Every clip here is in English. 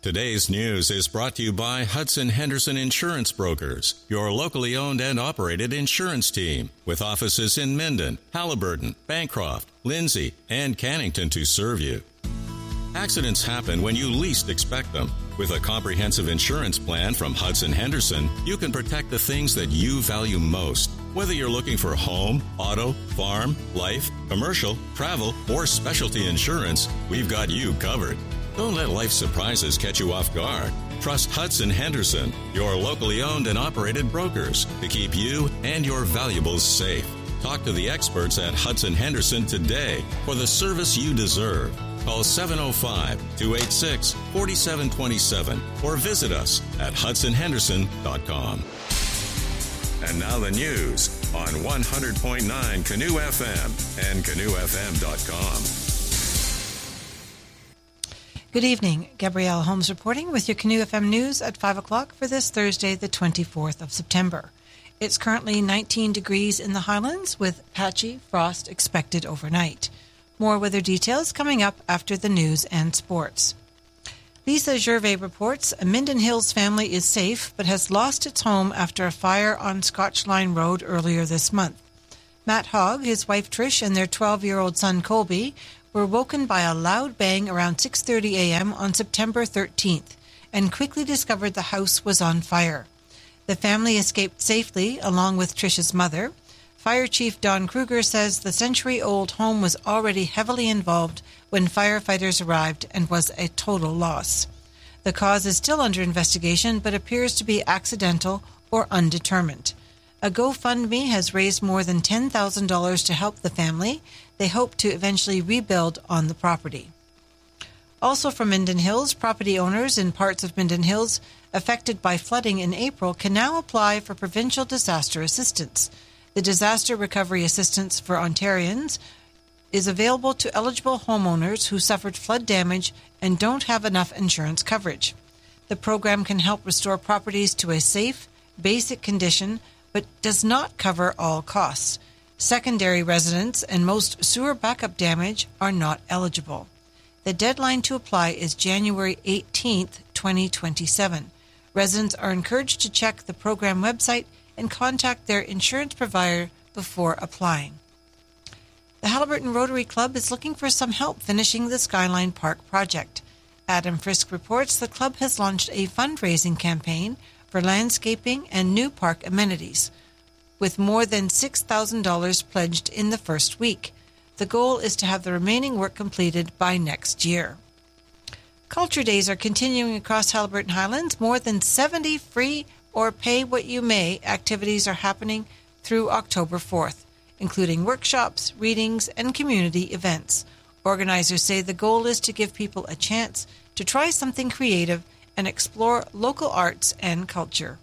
Today's news is brought to you by Hudson Henderson Insurance Brokers, your locally owned and operated insurance team, with offices in Minden, Halliburton, Bancroft, Lindsay, and Cannington to serve you. Accidents happen when you least expect them. With a comprehensive insurance plan from Hudson Henderson, you can protect the things that you value most. Whether you're looking for home, auto, farm, life, commercial, travel, or specialty insurance, we've got you covered. Don't let life's surprises catch you off guard. Trust Hudson Henderson, your locally owned and operated brokers, to keep you and your valuables safe. Talk to the experts at Hudson Henderson today for the service you deserve. Call 705-286-4727 or visit us at hudsonhenderson.com. And now the news on 100.9 Canoe FM and canoefm.com. Good evening. Gabrielle Holmes reporting with your Canoe FM News at 5 o'clock for this Thursday, the 24th of September. It's currently 19 degrees in the Highlands with patchy frost expected overnight. More weather details coming up after the news and sports. Lisa Gervais reports a Minden Hills family is safe but has lost its home after a fire on Scotch Line Road earlier this month. Matt Hogg, his wife Trish, and their 12-year-old son Colby were woken by a loud bang around 6:30 a.m. on September 13th and quickly discovered the house was on fire. The family escaped safely along with Trish's mother. Fire Chief Don Kruger says the century-old home was already heavily involved when firefighters arrived and was a total loss. The cause is still under investigation but appears to be accidental or undetermined. A GoFundMe has raised more than $10,000 to help the family. They hope to eventually rebuild on the property. Also from Minden Hills, property owners in parts of Minden Hills affected by flooding in April can now apply for provincial disaster assistance. The Disaster Recovery Assistance for Ontarians is available to eligible homeowners who suffered flood damage and don't have enough insurance coverage. The program can help restore properties to a safe, basic condition, but does not cover all costs. Secondary residents and most sewer backup damage are not eligible. The deadline to apply is January 18th, 2027. Residents are encouraged to check the program website and contact their insurance provider before applying. The Halliburton Rotary Club is looking for some help finishing the Skyline Park project. Adam Frisk reports the club has launched a fundraising campaign for landscaping and new park amenities, with more than $6,000 pledged in the first week. The goal is to have the remaining work completed by next year. Culture Days are continuing across Halliburton Highlands. More than 70 free or pay what you may activities are happening through October 4th, including workshops, readings, and community events. Organizers say the goal is to give people a chance to try something creative and explore local arts and culture.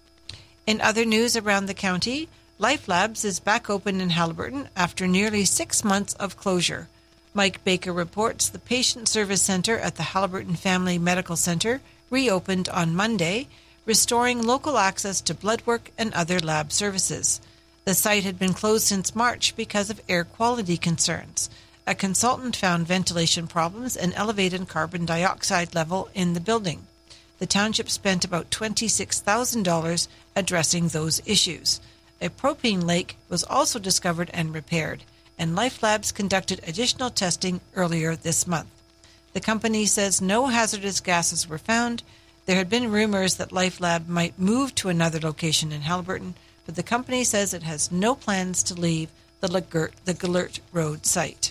In other news around the county, Life Labs is back open in Halliburton after nearly 6 months of closure. Mike Baker reports the Patient Service Center at the Halliburton Family Medical Center reopened on Monday, restoring local access to blood work and other lab services. The site had been closed since March because of air quality concerns. A consultant found ventilation problems and elevated carbon dioxide level in the building. The township spent about $26,000 addressing those issues. A propane leak was also discovered and repaired, and Life Labs conducted additional testing earlier this month. The company says no hazardous gases were found. There had been rumors that Life Lab might move to another location in Halliburton, but the company says it has no plans to leave the Gellert Road site.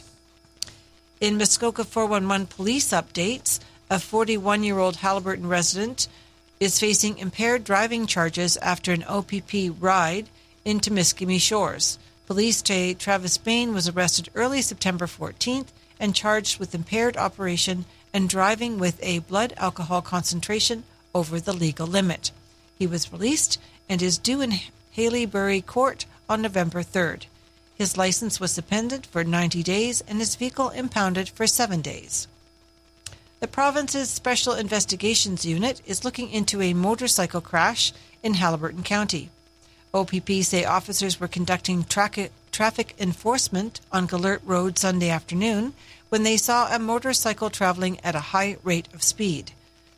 In Muskoka 411 police updates, a 41-year-old Halliburton resident is facing impaired driving charges after an OPP ride into Miskimi Shores. Police say Travis Bain was arrested early September 14th and charged with impaired operation and driving with a blood alcohol concentration over the legal limit. He was released and is due in Haileybury Court on November 3rd. His license was suspended for 90 days and his vehicle impounded for 7 days. The province's Special Investigations Unit is looking into a motorcycle crash in Halliburton County. OPP say officers were conducting traffic enforcement on Gellert Road Sunday afternoon when they saw a motorcycle traveling at a high rate of speed.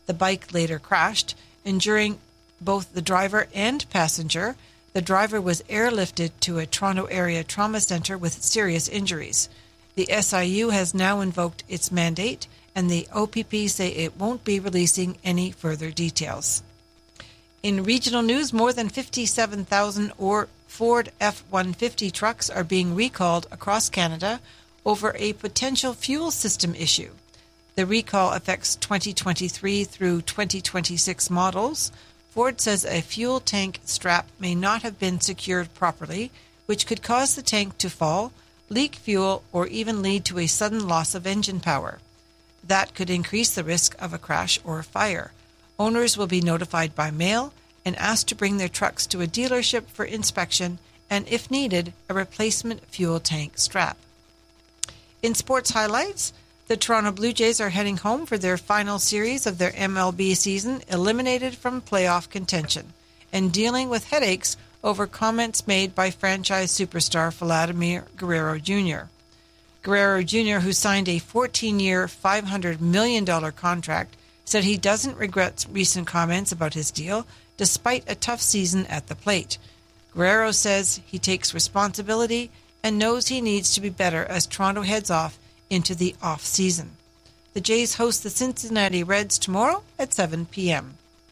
The bike later crashed, injuring both the driver and passenger. The driver was airlifted to a Toronto area trauma centre with serious injuries. The SIU has now invoked its mandate, and the OPP say it won't be releasing any further details. In regional news, more than 57,000 Ford F-150 trucks are being recalled across Canada over a potential fuel system issue. The recall affects 2023 through 2026 models. Ford says a fuel tank strap may not have been secured properly, which could cause the tank to fall, leak fuel, or even lead to a sudden loss of engine power. That could increase the risk of a crash or a fire. Owners will be notified by mail and asked to bring their trucks to a dealership for inspection and, if needed, a replacement fuel tank strap. In sports highlights, the Toronto Blue Jays are heading home for their final series of their MLB season, eliminated from playoff contention, and dealing with headaches over comments made by franchise superstar Vladimir Guerrero Jr. Guerrero Jr., who signed a 14-year, $500 million contract, said he doesn't regret recent comments about his deal, despite a tough season at the plate. Guerrero says he takes responsibility and knows he needs to be better as Toronto heads off into the off-season. The Jays host the Cincinnati Reds tomorrow at 7 p.m.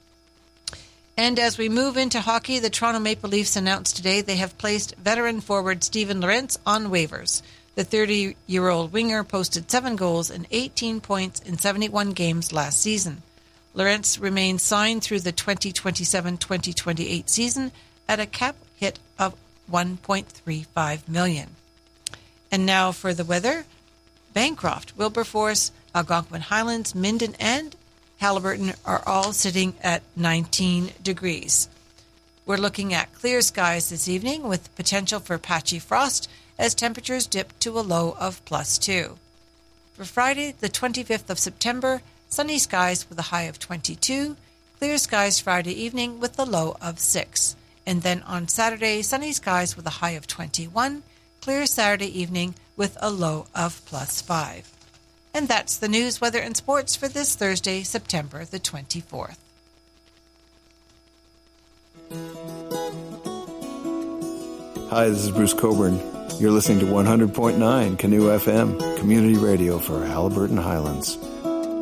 And as we move into hockey, the Toronto Maple Leafs announced today they have placed veteran forward Steven Lorentz on waivers. The 30-year-old winger posted 7 goals and 18 points in 71 games last season. Lorentz remains signed through the 2027-2028 season at a cap hit of $1.35 million. And now for the weather. Bancroft, Wilberforce, Algonquin Highlands, Minden, and Haliburton are all sitting at 19 degrees. We're looking at clear skies this evening with potential for patchy frost as temperatures dip to a low of +2. For Friday, the 25th of September, sunny skies with a high of 22, clear skies Friday evening with a low of 6. And then on Saturday, sunny skies with a high of 21, clear Saturday evening with a low of +5. And that's the news, weather, and sports for this Thursday, September the 24th. Hi, this is Bruce Coburn. You're listening to 100.9 Canoe FM, community radio for Haliburton Highlands.